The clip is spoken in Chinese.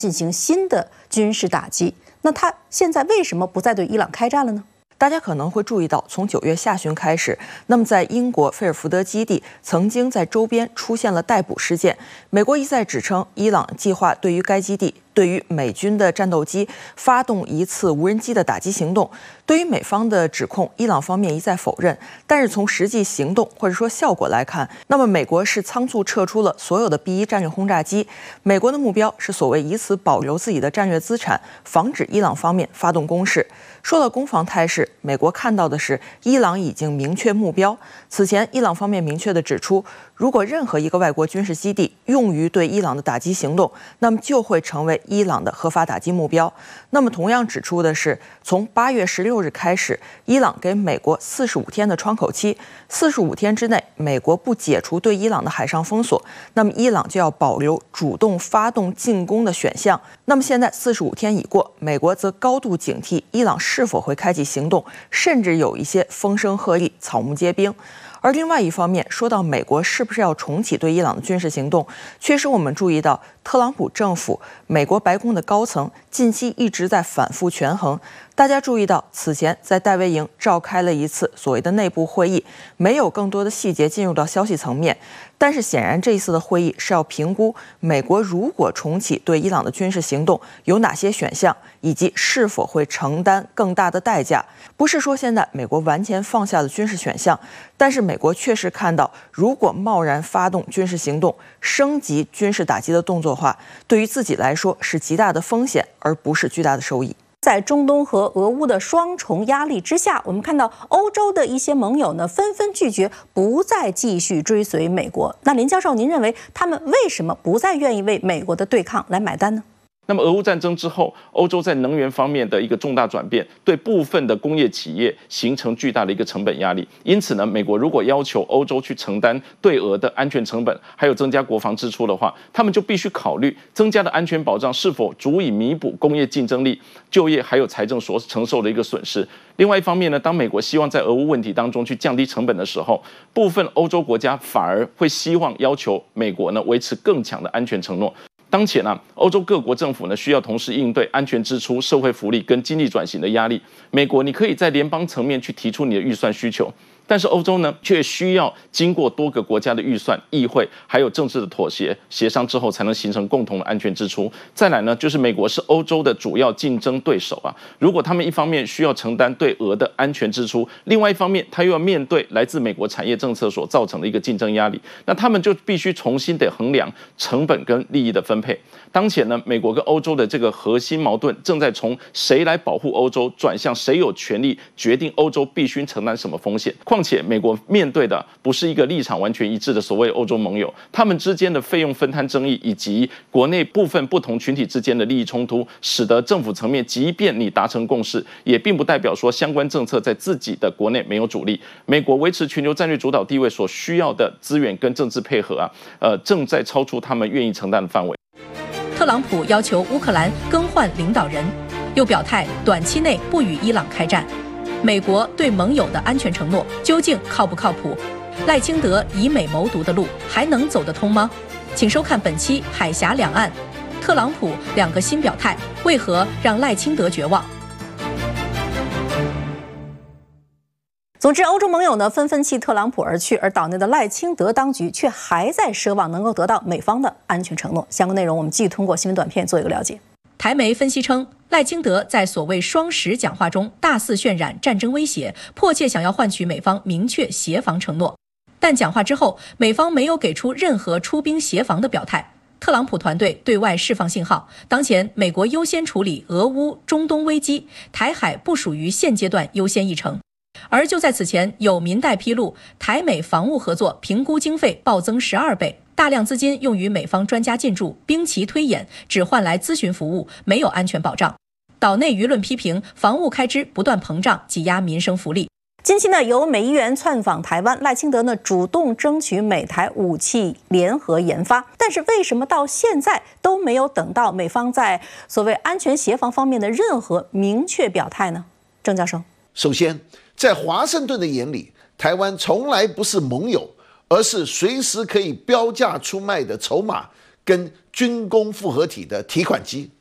进行新的军事打击。那他现在为什么不再对伊朗开战了呢？ 大家可能会注意到，从9月下旬开始，那么在英国菲尔福德基地曾经在周边出现了逮捕事件。美国一再指称，伊朗计划对于该基地、对于美军的战斗机发动一次无人机的打击行动。对于美方的指控，伊朗方面一再否认。但是从实际行动或者说效果来看，那么美国是仓促撤出了所有的 B-1战略轰炸机。美国的目标是所谓以此保留自己的战略资产，防止伊朗方面发动攻势。说到攻防态势，美国看到的是伊朗已经明确目标。此前，伊朗方面明确地指出，如果任何一个外国军事基地用于对伊朗的打击行动，那么就会成为伊朗的合法打击目标。那么同样指出的是，从8月16日开始，伊朗给美国45天的窗口期，45天之内，美国不解除对伊朗的海上封锁，那么伊朗就要保留主动发动进攻的选项。那么现在45天已过，美国则高度警惕伊朗是否会开启行动，甚至有一些风声鹤唳、草木皆兵。而另外一方面，说到美国是不是要重启对伊朗的军事行动，确实我们注意到特朗普政府、美国白宫的高层近期一直在反复权衡。大家注意到，此前在戴维营召开了一次所谓的内部会议，没有更多的细节进入到消息层面。但是显然这一次的会议是要评估美国如果重启对伊朗的军事行动有哪些选项，以及是否会承担更大的代价。不是说现在美国完全放下了军事选项，但是美国确实看到，如果贸然发动军事行动，升级军事打击的动作的话，对于自己来说是极大的风险，而不是巨大的收益。 在中东和俄乌的双重压力之下，我们看到欧洲的一些盟友呢，纷纷拒绝不再继续追随美国。那林教授，您认为他们为什么不再愿意为美国的对抗来买单呢？ 那么俄乌战争之后，欧洲在能源方面的一个重大转变，对部分的工业企业形成巨大的一个成本压力。因此呢，美国如果要求欧洲去承担对俄的安全成本，还有增加国防支出的话，他们就必须考虑增加的安全保障是否足以弥补工业竞争力、就业还有财政所承受的一个损失。另外一方面呢，当美国希望在俄乌问题当中去降低成本的时候，部分欧洲国家反而会希望要求美国呢维持更强的安全承诺。当前呢，欧洲各国政府呢需要同时应对安全支出、社会福利跟经济转型的压力。美国你可以在联邦层面去提出你的预算需求，但是欧洲呢却需要经过多个国家的预算、议会还有政治的妥协、协商之后，才能形成共同的安全支出。再来呢，就是美国是欧洲的主要竞争对手啊。如果他们一方面需要承担对俄的安全支出，另外一方面他又要面对来自美国产业政策所造成的一个竞争压力，那他们就必须重新得衡量成本跟利益的分配。当前呢，美国跟欧洲的这个核心矛盾正在从谁来保护欧洲转向谁有权利决定欧洲必须承担什么风险。况且美国面对的不是一个立场完全一致的所谓欧洲盟友，他们之间的费用分摊争议以及国内部分不同群体之间的利益冲突，使得政府层面即便你达成共识，也并不代表说相关政策在自己的国内没有阻力。美国维持全球战略主导地位所需要的资源跟政治配合正在超出他们愿意承担的范围。 特朗普要求乌克兰更换领导人，又表态短期内不与伊朗开战。美国对盟友的安全承诺究竟靠不靠谱？赖清德以美谋独的路还能走得通吗？请收看本期《海峡两岸》，特朗普两个新表态，为何让赖清德绝望？ 总之，欧洲盟友呢纷纷弃特朗普而去，而岛内的赖清德当局却还在奢望能够得到美方的安全承诺。相关内容我们继续通过新闻短片做一个了解。 台媒分析称，赖清德在所谓双10讲话中大肆渲染战争威胁，迫切想要换取美方明确协防承诺。但讲话之后，美方没有给出任何出兵协防的表态。特朗普团队对外释放信号，当前美国优先处理俄乌、中东危机，台海不属于现阶段优先议程。而就在此前，有民代披露，台美防务合作评估经费暴增12倍，大量资金用于美方专家进驻、兵棋推演，只换来咨询服务，没有安全保障。岛内舆论批评防务开支不断膨胀，挤压民生福利。 近期呢，由美议员窜访台湾，赖清德呢主动争取美台武器联合研发，但是为什么到现在都没有等到美方在所谓安全协防方面的任何明确表态呢？郑教授， 首先，在华盛顿的眼里，台湾从来不是盟友，而是随时可以标价出卖的筹码跟军工复合体的提款机。